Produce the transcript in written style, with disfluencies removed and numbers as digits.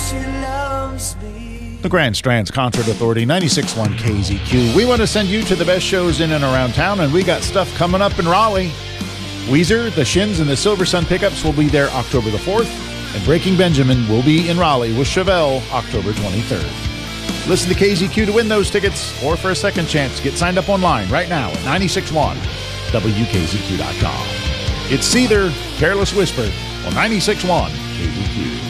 she loves me. The Grand Strands Concert Authority, 96.1 KZQ. We want to send you to the best shows in and around town, and we got stuff coming up in Raleigh. Weezer, the Shins, and the Silver Sun Pickups will be there October the 4th, and Breaking Benjamin will be in Raleigh with Chevelle October 23rd. Listen to KZQ to win those tickets, or for a second chance, get signed up online right now at 96.1 WKZQ.com. It's Seether, Careless Whisper, on 96.1 KZQ.